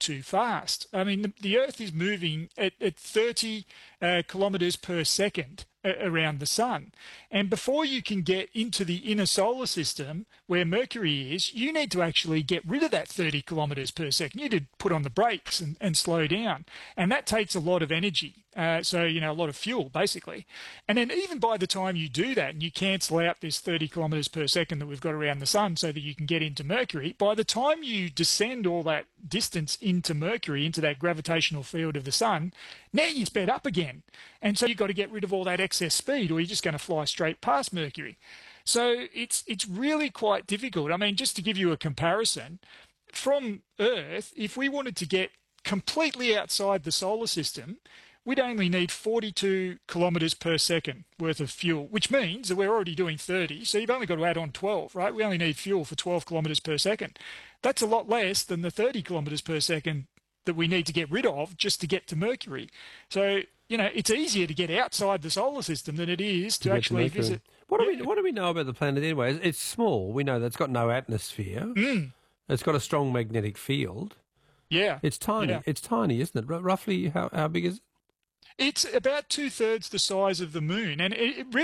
too fast. I mean, the Earth is moving at 30 kilometres per second around the sun. And before you can get into the inner solar system where Mercury is, you need to actually get rid of that 30 kilometres per second. You need to put on the brakes and slow down. And that takes a lot of energy. So, you know, a lot of fuel, basically. And then even by the time you do that and you cancel out this 30 kilometres per second that we've got around the sun so that you can get into Mercury, by the time you descend all that distance into Mercury, into that gravitational field of the sun, now you're sped up again. And so you've got to get rid of all that excess speed or you're just going to fly straight past Mercury. So it's really quite difficult. I mean, just to give you a comparison, from Earth, if we wanted to get completely outside the solar system, we'd only need 42 kilometres per second worth of fuel, which means that we're already doing 30. So you've only got to add on 12, right? We only need fuel for 12 kilometres per second. That's a lot less than the 30 kilometres per second that we need to get rid of just to get to Mercury. So, you know, it's easier to get outside the solar system than it is to actually visit. What do we know about the planet anyway? It's small. We know that it's got no atmosphere. It's got a strong magnetic field. Yeah. It's tiny. Yeah. It's tiny, isn't it? Roughly how big is it? It's about 2/3 the size of the moon, and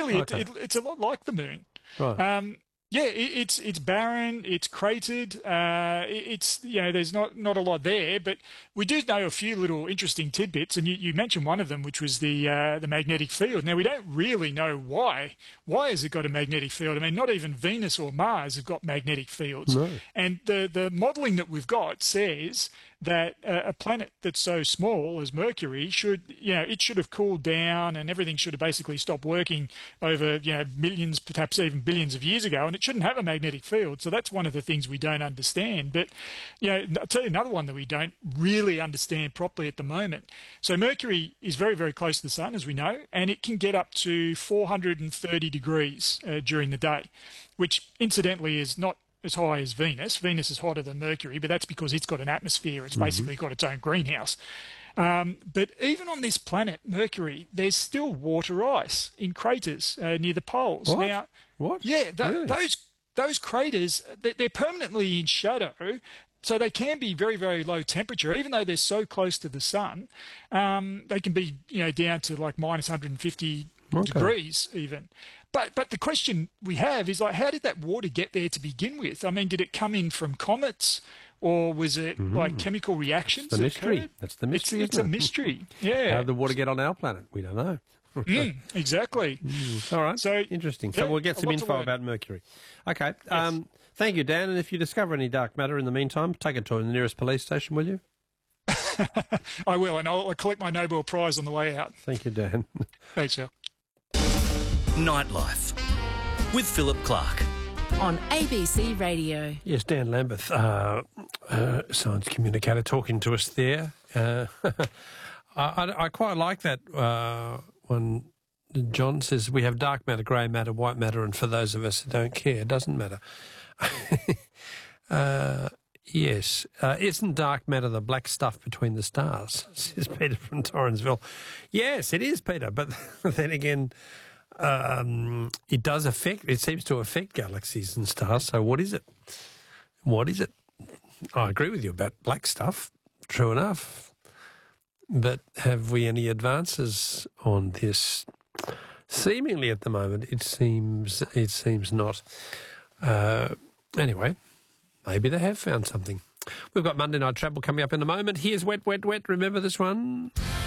it's a lot like the moon. Right. It's barren, it's cratered, it's, you know, there's not a lot there, but we do know a few little interesting tidbits, and you mentioned one of them, which was the magnetic field. Now, we don't really know why. Why has it got a magnetic field? I mean, not even Venus or Mars have got magnetic fields. No. And the modelling that we've got says that a planet that's so small as Mercury should have cooled down and everything should have basically stopped working over, you know, millions, perhaps even billions of years ago, and it shouldn't have a magnetic field. So that's one of the things we don't understand. But, you know, I'll tell you another one that we don't really understand properly at the moment. So Mercury is very, very close to the sun, as we know, and it can get up to 430 degrees during the day, which incidentally is not as high as Venus. Venus is hotter than Mercury, but that's because it's got an atmosphere. It's basically got its own greenhouse. But even on this planet, Mercury, there's still water ice in craters near the poles. What? Now, What? Yeah, Really? those craters, they're permanently in shadow, so they can be very, very low temperature. Even though they're so close to the sun, they can be, you know, down to like minus 150 degrees even. But the question we have is, like, how did that water get there to begin with? I mean, did it come in from comets, or was it like chemical reactions? The mystery. That's the mystery. It's a mystery. Yeah. How did the water get on our planet? We don't know. Exactly. All right. So interesting. yeah, So we'll get some a lot to info learn. about Mercury. Okay. Yes. Thank you, Dan. And if you discover any dark matter in the meantime, take it to the nearest police station, will you? I will, and I'll collect my Nobel Prize on the way out. Thank you, Dan. Thanks, Al. Nightlife with Philip Clark. On ABC Radio. Yes, Dan Lambeth, science communicator, talking to us there. I quite like that when John says we have dark matter, grey matter, white matter, and for those of us who don't care, it doesn't matter. Yes. Isn't dark matter the black stuff between the stars, says Peter from Torrensville. Yes, it is, Peter, but then again, it does affect, it seems to affect galaxies and stars. So what is it? What is it? I agree with you about black stuff, true enough. But have we any advances on this? Seemingly at the moment, it seems not. Anyway, maybe they have found something. We've got Monday Night Travel coming up in a moment. Here's Wet, Wet, Wet. Remember this one?